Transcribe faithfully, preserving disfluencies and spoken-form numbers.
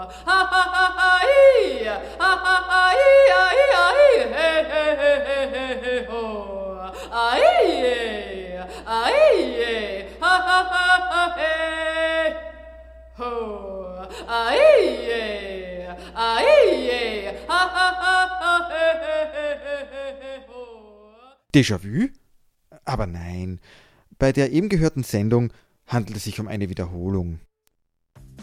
Déjà-vu? Aber nein, bei der eben gehörten Sendung handelt es sich um eine Wiederholung.